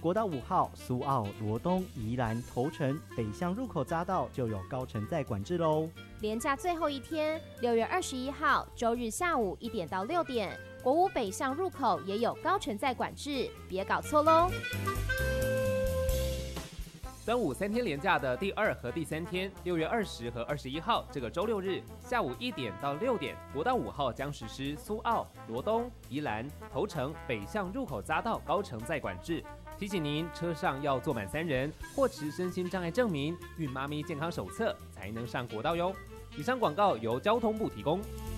国道5号苏澳、罗东、宜兰、头城北向入口匝道就有高乘载管制喽。 连假最后一天，6月21号周日下午1点到6点，国五北向入口也有高乘载管制，别搞错喽。 端午3天连假的第2和第3天，6月20和21号这个周六日下午1点到6点，国道5号将实施苏澳、罗东、宜兰、头城北向入口匝道高乘载管制。提醒您，车上要坐满3人，或持身心障碍证明、孕妈咪健康手册，才能上国道哟。以上广告由交通部提供。